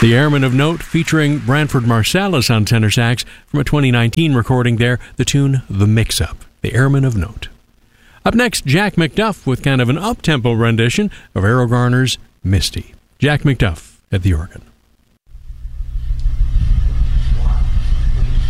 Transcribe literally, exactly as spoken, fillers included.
The Airman of Note, featuring Branford Marsalis on tenor sax from a twenty nineteen recording there, the tune The Mix-Up, The Airman of Note. Up next, Jack McDuff with kind of an up-tempo rendition of Errol Garner's Misty. Jack McDuff at the organ.